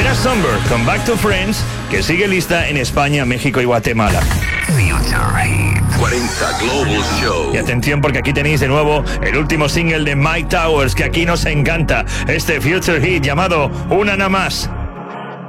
Donna Summer con Back to Friends, que sigue lista en España, México y Guatemala. Future Hit 40 Global Show. Y atención, porque aquí tenéis de nuevo el último single de Mike Towers, que aquí nos encanta, este Future Hit llamado Una Nada Más.